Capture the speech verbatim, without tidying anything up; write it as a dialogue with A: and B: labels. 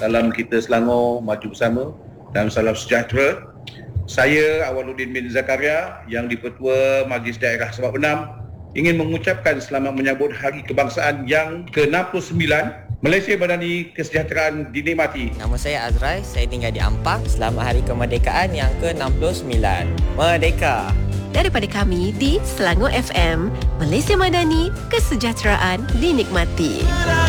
A: salam kita Selangor maju bersama dan salam sejahtera. Saya Awaluddin bin Zakaria yang di-Pertua Majlis Daerah Sabak Benam ingin mengucapkan selamat menyambut Hari Kebangsaan yang ke enam puluh sembilan. Malaysia Madani, kesejahteraan dinikmati.
B: Nama saya Azrai, saya tinggal di Ampang. Selamat Hari Kemerdekaan yang ke enam puluh sembilan. Merdeka!
C: Daripada kami di Selangor F M, Malaysia Madani, kesejahteraan dinikmati.